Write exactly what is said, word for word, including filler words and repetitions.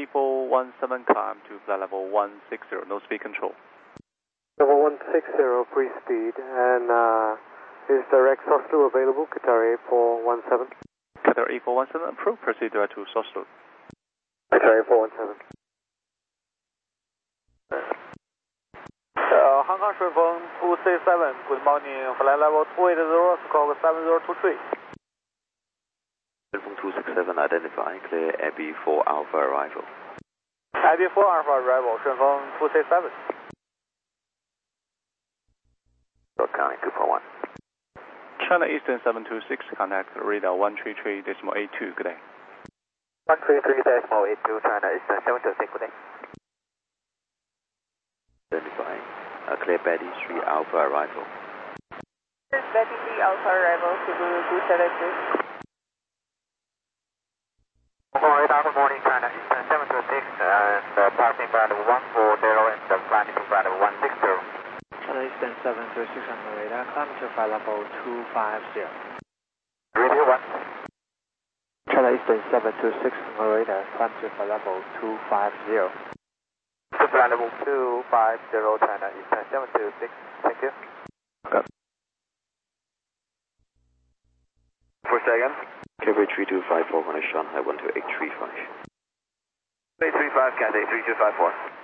eight four one seven, climb to flight level one six zero, no speed control. Level one six zero, free speed, and uh, is direct Soslu available, Qatar eight four one seven? Qatar eight four one seven, approve, proceed direct to Soslu. Qatar eight four one seven. Uh, Hong Kong 顺风 two C seven, good morning, flight level two eight zero, squawk seven zero two three. 顺风two six seven, identify, clear Abbey four Alpha arrival. Abbey four Alpha arrival, 顺风 two C seven. Counting two four one. China Eastern seven two six, contact radar one three three decimal eight two, good day. one three three decimal eight two, China Eastern seven two six, good day. Identifying, uh, clear Betty three Alpha arrival. Betty three Alpha arrival, Cebu two seven two. Radar, good morning, China Eastern seven two six, and uh, passing flight level one four zero and uh, climbing to flight level one six zero. China Eastern seven two six on the radar, climb to flight level two five zero. Radio one. China Eastern seven two six on the radar, climb to flight level two five zero. To flight level two five zero, China Eastern seven two six, thank you. Okay. Four seconds. Category three two five four, on a Shanghai one two eight three five. eight three five, Cathay three two five four.